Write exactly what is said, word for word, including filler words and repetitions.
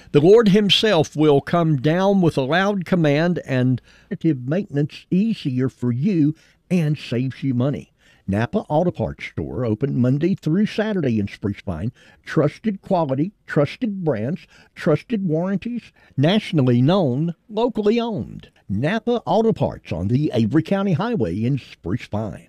The Lord himself will come down with a loud command and preventative maintenance easier for you and saves you money. Napa Auto Parts Store, open Monday through Saturday in Spruce Pine. Trusted quality, trusted brands, trusted warranties, nationally known, locally owned. Napa Auto Parts on the Avery County Highway in Spruce Pine.